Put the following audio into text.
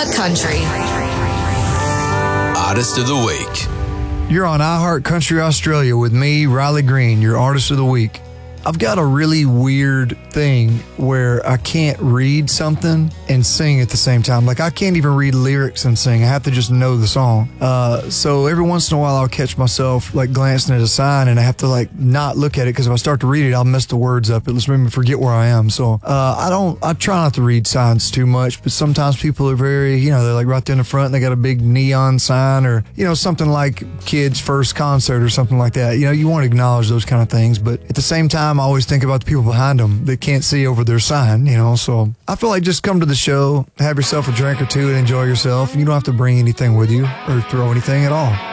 iHeart Country. Artist of the Week. You're on iHeart Country Australia with me, Riley Green, your Artist of the Week. I've got a really weird thing where I can't read something and sing at the same time. Like, I can't even read lyrics and sing. I have to just know the song. So every once in a while I'll catch myself like glancing at a sign and I have to like not look at it, because if I start to read it, I'll mess the words up. It'll just make me forget where I am. So I try not to read signs too much, but sometimes people are very, they're like right there in the front and they got a big neon sign, or, something like kids' first concert or something like that. You want to acknowledge those kind of things, but at the same time, I always think about the people behind them that can't see over their sign, so I feel like just come to the show, have yourself a drink or two and enjoy yourself. You don't have to bring anything with you or throw anything at all.